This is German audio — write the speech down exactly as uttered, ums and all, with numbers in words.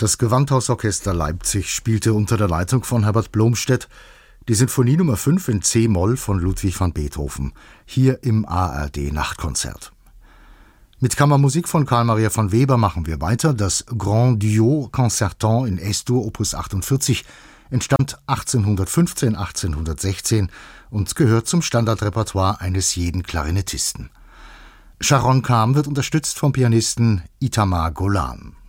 Das Gewandhausorchester Leipzig spielte unter der Leitung von Herbert Blomstedt die Sinfonie Nummer fünf in C-Moll von Ludwig van Beethoven, hier im A R D-Nachtkonzert. Mit Kammermusik von Carl Maria von Weber machen wir weiter. Das Grand Duo Concertant in Es-Dur Opus achtundvierzig entstammt achtzehnhundertfünfzehn, achtzehnhundertsechzehn und gehört zum Standardrepertoire eines jeden Klarinettisten. Sharon Kham wird unterstützt vom Pianisten Itamar Golan.